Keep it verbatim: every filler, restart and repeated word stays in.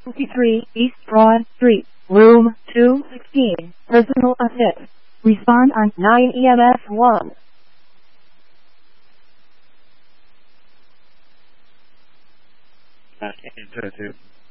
fifty-three East Broad Street, room two sixteen, personal effects. Respond on nine E M S one. Into two.